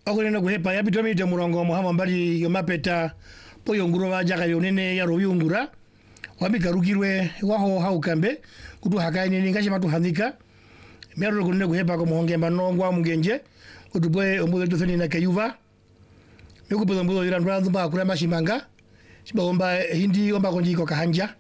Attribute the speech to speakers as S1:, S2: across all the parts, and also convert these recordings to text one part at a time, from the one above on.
S1: okulena kuhepa yapitomite murongo muhama mbali yomapeta poyo nguro bajaga yonene ya royungura wabigarukirwe waho haukambe kudu hakaine ningashi matu handika mero kunene kuhepa ko muhonge manongwa mugenje kudubwe ombuzo totheni na kayuva mekupezo mbuzo irandwa zumba kula mashimanga sibomba hindi omba konjiko kahanja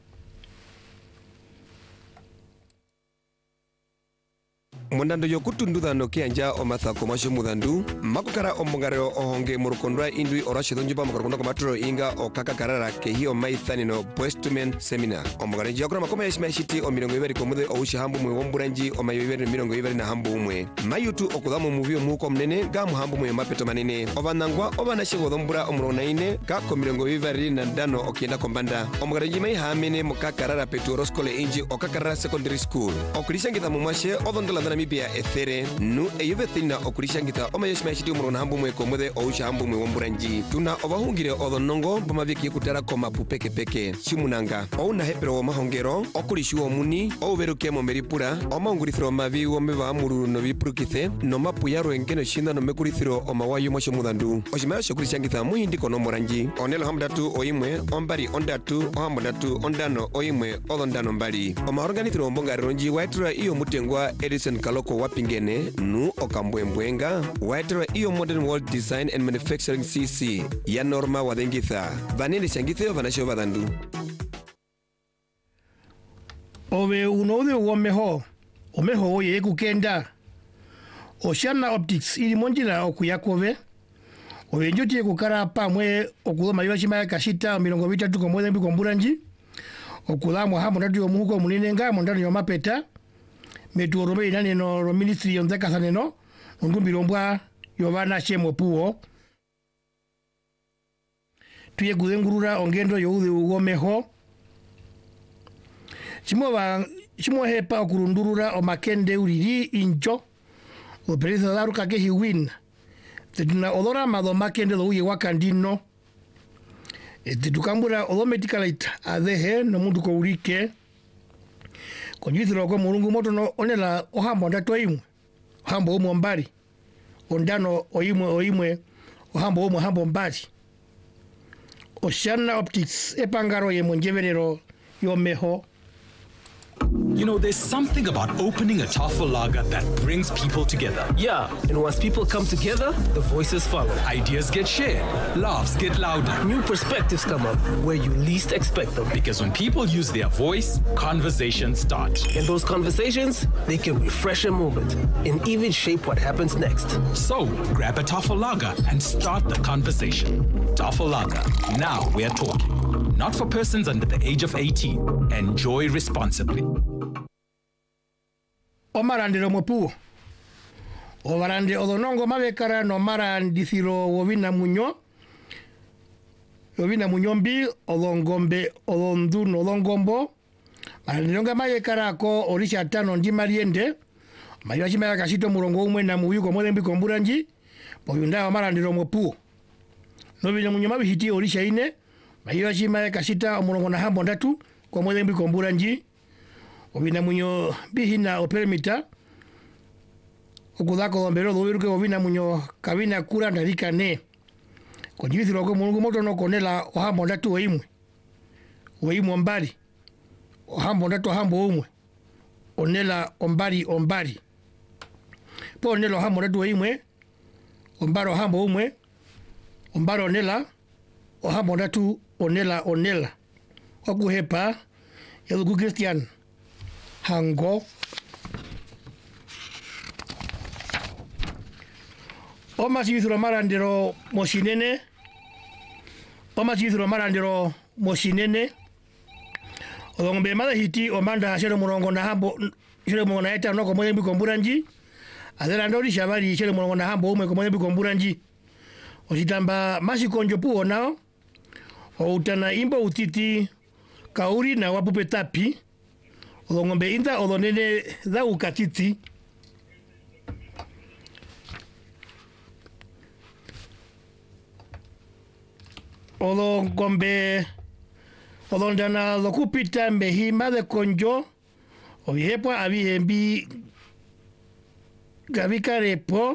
S2: Mundando yokutunduda no kianja o mathako masho mudandu makukara omongareo ohonge murukondwa indui orashido njuba makarukondwa komatro inga o kakakarara ke hiyo maithanino postman seminar omongare njokora makoma yashimashiti o mirongo iberi komude o ushihambu mwe womburanji o mayiberi mirongo iberi na hambu umwe mayutu okudamo muvio muko mnene ga muhambu mwe mapeto manene obanangwa obanashigo dombura omronaine ga ko mirongo iberi na dano okienda kombanda omongare njimai hamene mukakarara petoroskole inji o kakarara secondary school okulishangita mumwashe odondala Namibia ethere nu eyuvetina okurishangita omayeshimashiti umurona hambu mwe komwede ousha hambu mwe womburanji tuna obahungire odonongo bomaviki kutara koma pupeke shimunanga ouna hepero omahongero okulishiwa omuni ouveruke momeripura omaungurithiro mavi womeva muru no bipurukithe no mapuyaro engeno shinda no mekurithiro omawayo mosho mudandu oshimaya shokurishangita muhindiko no moranji onelo hamdatu oimwe ombari ondatu ohambondatu ondano oimwe odondano mbali omaorganithiro ombongareronji waitira iyo mutengwa Edison Kaloko wapingene nu okambwembwenga waitira iyo Modern World Design and Manufacturing CC ya Norma wadengitha vanene shangitheo vanasho vadandu
S1: ove unode womeho omeho ye kukenda Oceana Optics ili monjira okuyakove ove njoti kukara pamwe okudoma yashima kashita 30 komweze mbikomburanji okudamo hamo ndatu yomuhuko munenenga mondano yomapeta metuorobe inane no ministry yonzeka saneno ndumbirombwa yovana shemo puo tuye kuzengurura ongendo youdhe ugomeho chimo hepa okurundurura omakende uriri incho opereza daruka ke hiwin tetuna odora mado makende lo uye wakandino tukambura odometikalite adehe no mundu ko urike konjithiro ko mulungu moto no onela ohambo ndato imwe ohambo umwe mbali ondano oimwe ohambo umwe hambo mbali Oceana Optics epangaro ye monjeverero yomeho.
S3: You know, there's something about opening a Tafel lager that brings people together.
S4: Yeah, and once people come together, the voices follow.
S3: Ideas get shared, laughs get louder.
S4: New perspectives come up where you least expect them.
S3: Because when people use their voice, conversations start.
S4: And those conversations, they can refresh a moment and even shape what happens next.
S3: So, grab a Tafel lager and start the conversation. Tafel lager, now we're talking. Not for persons under the age of 18. Enjoy responsibly.
S1: Omarandiro mopu. Ovarande odonongo mavekara no marandithiro wovina munyo. Wovina munyombi odongombe odonduno odongombo. Marandilonga mavekara ko orisha tano ndi mariende. Mayashima ya kashito murongo umwe na muyuko mwembi komburanji. Poyunda omarandiro mopu. Novina munyo mavihiti orisha ine. Mayashima ya kashita murongo na hambo ndatu kwa mwembi komburanji. Ovina munyo bihina opermita okudako ombero dobiruke ovina munyo kabina kura ndalika ne konjithiro ko mulungu moto no konela ohambo ndatu oimwe mbali ohambo ndatu hambo umwe onela ombali po onela ohambo ndatu oimwe ombaro hambo umwe ombaro onela ohambo ndatu onela okuhepa yaluku Christian hango omasithiro marandiro moshinene odongombe madahiti omanda shero murongo na hambo shero murongo na eta no komoye mbikomburanji adela ndori shabari shero murongo na hambo umwe komoye mbikomburanji ositamba masikonjo puo nao outana imbo utiti kauri na wapupe tapi odongombe inda odonene da ukatiti odongombe odondana lokupita mehima de konjo oyepo abihembi gabikarepo